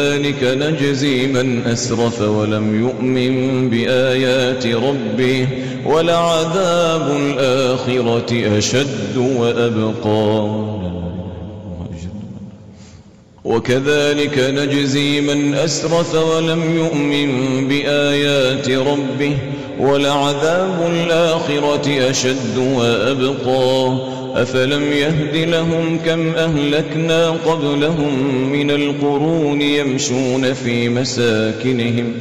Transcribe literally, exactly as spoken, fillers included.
ذلك نجزي من أسرف ولم يؤمن بآيات ربه ولعذاب الآخرة أشد وأبقى وكذلك نجزي من أسرف ولم يؤمن بآيات ربه ولعذاب الآخرة أشد وأبقى أفلم يهد لهم كم أهلكنا قبلهم من القرون يمشون في مساكنهم